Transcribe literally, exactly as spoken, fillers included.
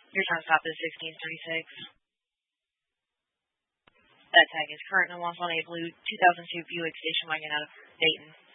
Your time stop is sixteen thirty-six. That tag is current and lost on a blue two thousand two Buick station wagon out of Dayton.